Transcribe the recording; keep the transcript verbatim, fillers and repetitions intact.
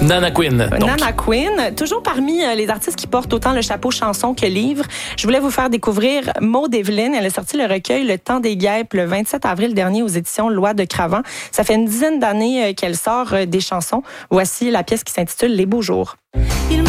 Nana Queen. Donc. Nana Queen, toujours parmi les artistes qui portent autant le chapeau chanson que livre. Je voulais vous faire découvrir Maude Evelyne. Elle a sorti le recueil Le Temps des guêpes le vingt-sept avril dernier aux éditions Loi de Cravant. Ça fait une dizaine d'années qu'elle sort des chansons. Voici la pièce qui s'intitule Les beaux jours.